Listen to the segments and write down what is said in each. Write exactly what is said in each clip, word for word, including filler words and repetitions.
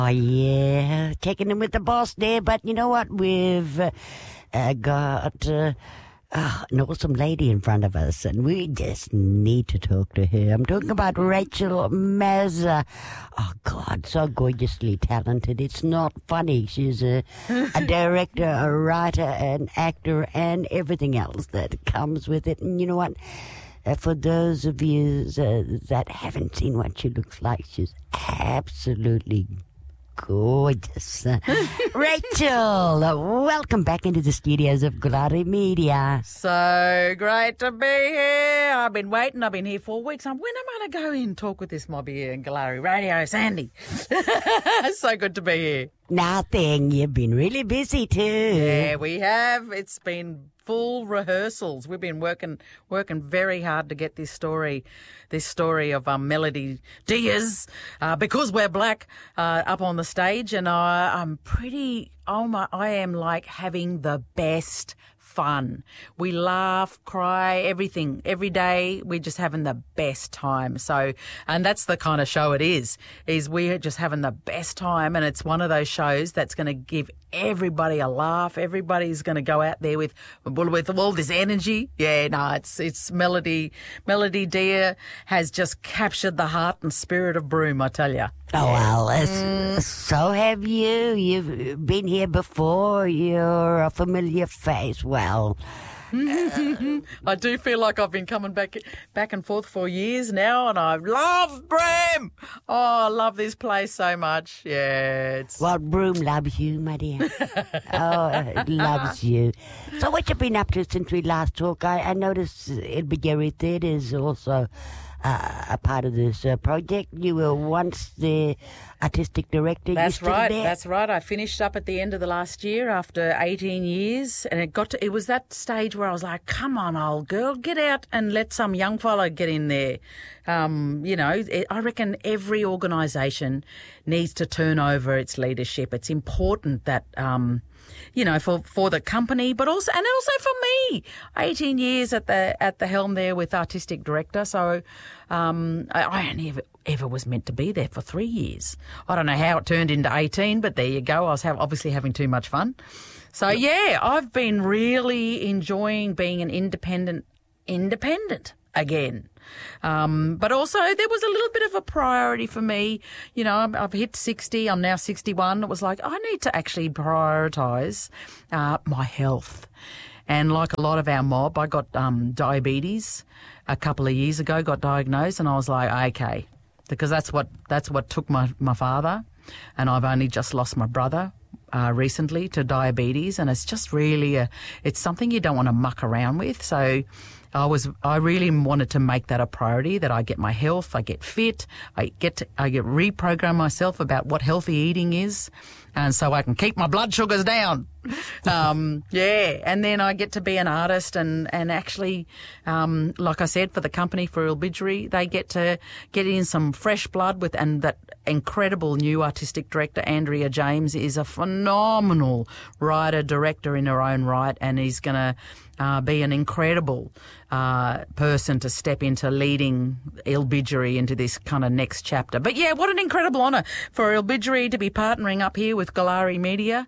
Oh, yeah, taking him with the boss there, but you know what? We've uh, uh, got uh, uh, an awesome lady in front of us, and we just need to talk to her. I'm talking about Rachel Mazza. Oh, God, so gorgeously talented. It's not funny. She's a, a director, a writer, an actor, and everything else that comes with it. And you know what? Uh, for those of you uh, that haven't seen what she looks like, she's absolutely gorgeous. Uh, Rachel, uh, welcome back into the studios of Galari Media. So great to be here. I've been waiting. I've been here for weeks. I'm, when am I going to go in and talk with this mobby here in Galari Radio? Sandy. So good to be here. Nothing. You've been really busy too. Yeah, we have. It's been full rehearsals. We've been working working very hard to get this story, this story of um, Melody Diaz, uh, because we're black, uh, up on the stage, and I, I'm pretty. Oh my! I am like having the best fun. We laugh, cry, everything. Every day we're just having the best time. So, and that's the kind of show it is, is we're just having the best time, and it's one of those shows that's going to give everybody a laugh. Everybody's going to go out there with with all this energy. Yeah, no, it's it's Melody. Melody Diaz has just captured the heart and spirit of Broome, I tell you. Oh, well, mm. So have you. You've been here before. You're a familiar face. Well, I do feel like I've been coming back back and forth for years now, and I love Broome. Oh, I love this place so much. Yeah. It's... Well, Broome loves you, my dear. Oh, it loves you. So what you been up to since we last talked? I, I noticed Ilbigeri Theatre is also Uh, a part of this uh, project. You were once the artistic director. That's right. There? That's right. I finished up at the end of the last year after eighteen years, and it got to. It was that stage where I was like, "Come on, old girl, get out and let some young fellow get in there." Um, you know, it, I reckon every organisation needs to turn over its leadership. It's important that. Um, You know, for, for the company, but also and also for me, eighteen years at the at the helm there with artistic director. So um, I, I only ever, ever was meant to be there for three years. I don't know how it turned into eighteen, but there you go. I was have, obviously having too much fun. So yeah, I've been really enjoying being an independent independent again. Um, but also there was a little bit of a priority for me. You know, I'm, I've hit sixty. I'm now sixty-one. It was like, I need to actually prioritise uh, my health. And like a lot of our mob, I got um, diabetes a couple of years ago, got diagnosed, and I was like, okay, because that's what that's what took my, my father, and I've only just lost my brother uh, recently to diabetes, and it's just really a, it's something you don't want to muck around with. So I was, I really wanted to make that a priority, that I get my health, I get fit, I get, to, I get reprogram myself about what healthy eating is, and so I can keep my blood sugars down. Um, yeah, and then I get to be an artist, and, and actually, um, like I said, for the company, for Ilbigeri, they get to get in some fresh blood with, and that incredible new artistic director, Andrea James, is a phenomenal writer, director in her own right, and he's going to uh, be an incredible uh, person to step into leading Ilbigeri into this kind of next chapter. But yeah, what an incredible honour for Ilbigeri to be partnering up here with Galari Media.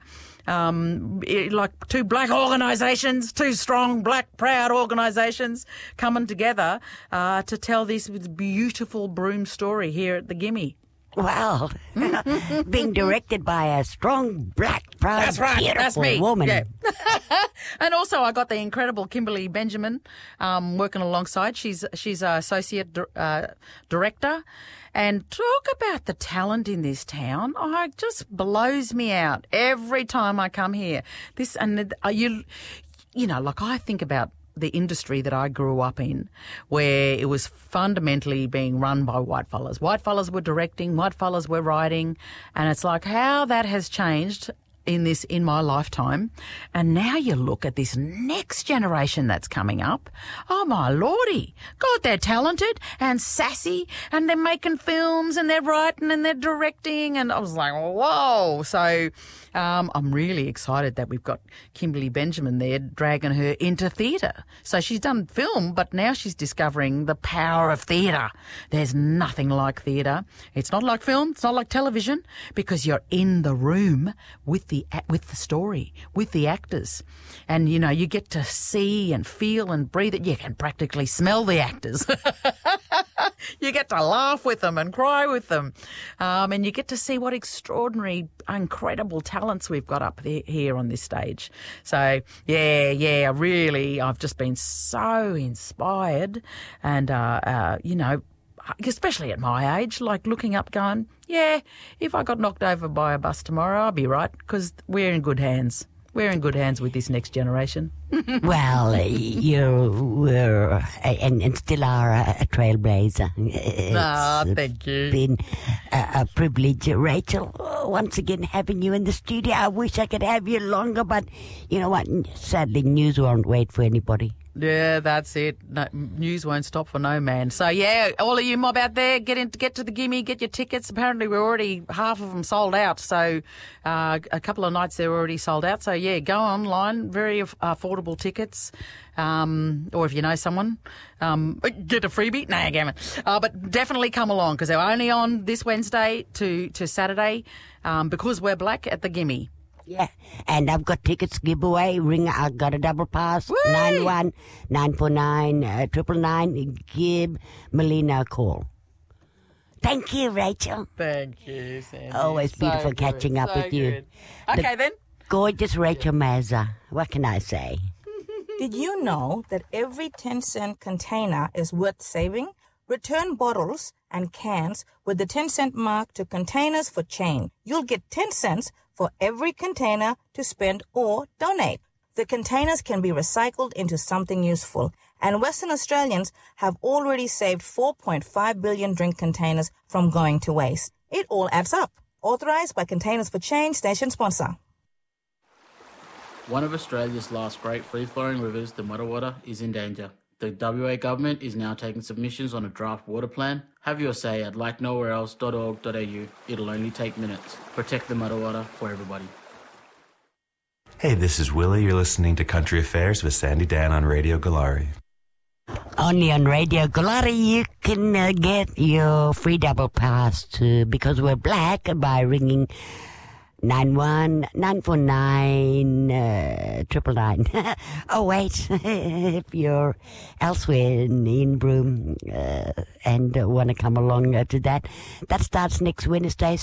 Um, it, like two black organisations, two strong, black, proud organisations coming together uh, to tell this beautiful Broome story here at the Gimme. Well, being directed by a strong, black, proud, that's right, beautiful that's me. woman. Yeah. And also I got the incredible Kimberly Benjamin um, working alongside. She's she's an associate uh, director. And talk about the talent in this town. Oh, it just blows me out every time I come here. This and uh, you, you know, like I think about the industry that I grew up in, where it was fundamentally being run by white fellas. White fellas were directing, white fellas were writing, and it's like how that has changed in this in my lifetime. And now you look at this next generation that's coming up. Oh, my lordy. God, they're talented and sassy and they're making films and they're writing and they're directing. And I was like, whoa. So um, I'm really excited that we've got Kimberly Benjamin there dragging her into theatre. So she's done film, but now she's discovering the power of theatre. There's nothing like theatre. It's not like film. It's not like television, because you're in the room with the with the story, with the actors. And, you know, you get to see and feel and breathe it. You can practically smell the actors. You get to laugh with them and cry with them. Um, and you get to see what extraordinary, incredible talents we've got up there, here on this stage. So, yeah, yeah, really, I've just been so inspired. And, uh, uh, you know, especially at my age, like looking up going, yeah, if I got knocked over by a bus tomorrow, I'll be right, because we're in good hands. We're in good hands with this next generation. Well, you were and, and still are a, a trailblazer. Ah, oh, thank you. It's been a, a privilege, Rachel, once again having you in the studio. I wish I could have you longer, but you know what? Sadly, news won't wait for anybody. Yeah, that's it. No, news won't stop for no man. So, yeah, all of you mob out there, get in, get to the Gimme, get your tickets. Apparently, we're already, half of them sold out. So, uh, a couple of nights they're already sold out. So, yeah, go online, very affordable tickets. Um, or if you know someone, um, get a freebie. Nah, gammon. Uh, but definitely come along, because they're only on this Wednesday to, to Saturday, um, because we're black at the Gimme. Yeah, and I've got tickets giveaway. Ring, I got a double pass. Nine one nine four nine triple nine. Give Melina a call. Thank you, Rachel. Thank you, Sandy. Always beautiful so catching up so with you. Good. Okay, the then. Gorgeous Rachel Mazza. What can I say? Did you know that every ten cent container is worth saving? Return bottles and cans with the ten cent mark to Containers for Change. You'll get ten cents for every container to spend or donate. The containers can be recycled into something useful, and Western Australians have already saved four point five billion drink containers from going to waste. It all adds up. Authorised by Containers for Change, station sponsor. One of Australia's last great free-flowing rivers, the Mudda-Wadda, is in danger. The W A government is now taking submissions on a draft water plan. Have your say at like nowhere else dot org dot a u. It'll only take minutes. Protect the Mudda-Wadda for everybody. Hey, this is Willie. You're listening to Country Affairs with Sandy Dan on Radio Galari. Only on Radio Galari you can uh, get your free double pass to Because We're Black by ringing nine one nine four nine triple nine. Oh, wait. If you're elsewhere in, in Broome uh, and uh, want to come along uh, to that, that starts next Wednesday,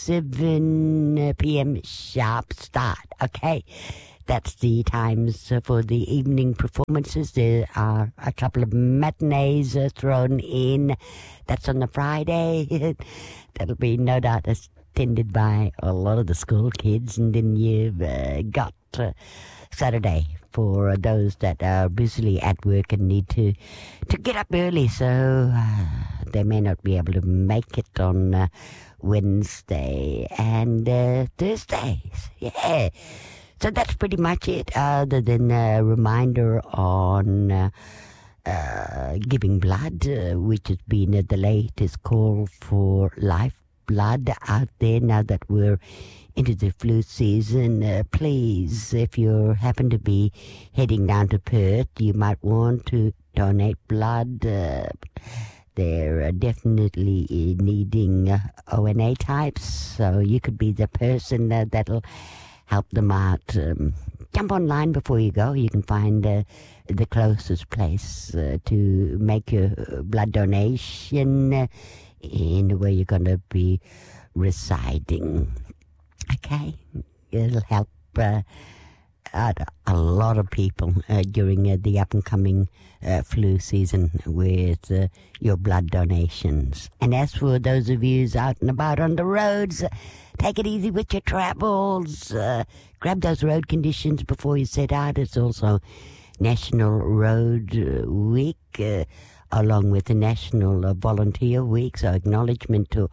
seven p.m. sharp start. Okay. That's the times uh, for the evening performances. There are a couple of matinees uh, thrown in. That's on the Friday. That'll be no doubt a attended by a lot of the school kids, and then you've uh, got uh, Saturday for uh, those that are busily at work and need to to get up early, so uh, they may not be able to make it on uh, Wednesday and uh, Thursdays. Yeah, so that's pretty much it, other than a reminder on uh, uh, giving blood, uh, which has been uh, the latest call for life blood out there now that we're into the flu season. Uh, please, if you happen to be heading down to Perth, you might want to donate blood. Uh, they're uh, definitely needing uh, O N A types, so you could be the person uh, that'll help them out. Um, jump online before you go. You can find uh, the closest place uh, to make your blood donation uh, in where you're going to be residing. Okay? It'll help uh, out a lot of people uh, during uh, the up-and-coming uh, flu season with uh, your blood donations. And as for those of you out and about on the roads, uh, take it easy with your travels. Uh, grab those road conditions before you set out. It's also National Road uh, Week, uh, along with the National uh, Volunteer Week, so acknowledgement to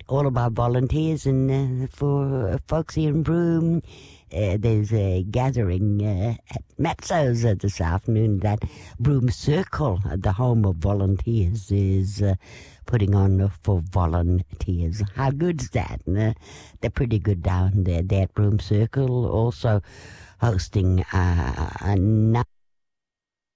all of our volunteers and uh, for folks here in Broome. Uh, there's a gathering uh, at Matzo's uh, this afternoon that Broome Circle, uh, the home of volunteers, is uh, putting on uh, for volunteers. How good's that? Uh, they're pretty good down there. They're at Broome Circle, also hosting uh, a